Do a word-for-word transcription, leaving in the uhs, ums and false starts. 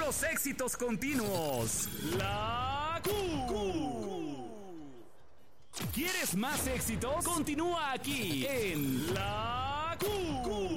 los éxitos continuos. La Q. ¿Quieres más éxitos? Continúa aquí en La Q.